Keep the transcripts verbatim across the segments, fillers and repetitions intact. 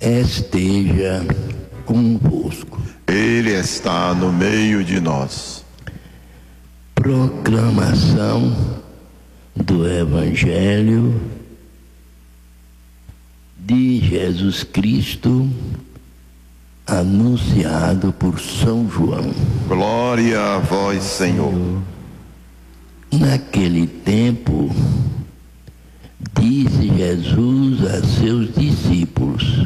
esteja convosco. Ele está no meio de nós. Proclamação do Evangelho de Jesus Cristo, anunciado por São João. Glória a vós, Senhor. Naquele tempo, disse Jesus a seus discípulos: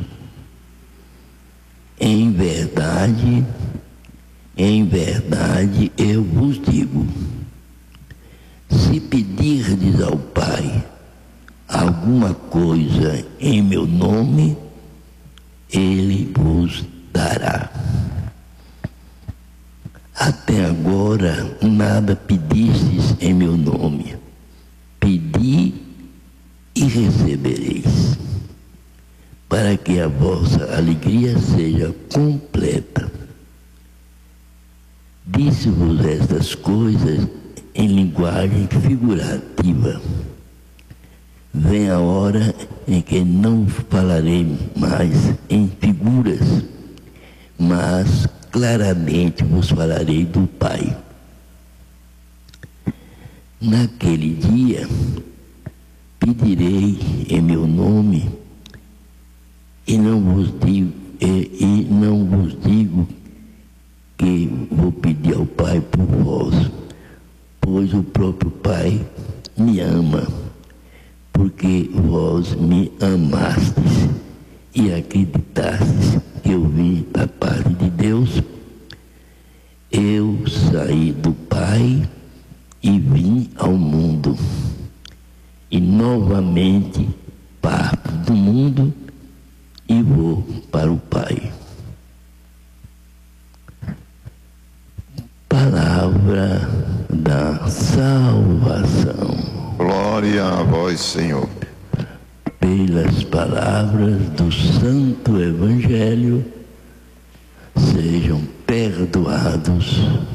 Em verdade, em verdade eu vos digo, se pedirdes ao Pai alguma coisa em meu nome, Ele vos dará. Até agora nada pedistes em meu nome. Pedi e recebereis, para que a vossa alegria seja completa. Disse-vos estas coisas em linguagem figurativa. Vem a hora em que não falarei mais em figuras, mas claramente vos falarei do Pai. Naquele dia, pedirei em meu nome, e não vos digo, e, e não vos digo que vou pedir ao Pai por vós, pois o próprio Pai me ama, porque vós me amastes e acreditastes que eu vim da parte de Deus. Eu saí do Pai e vim ao mundo, e novamente parto do mundo e vou para o Pai. Palavra da salvação. Glória a vós, Senhor. Pelas palavras do Santo Evangelho, sejam perdoados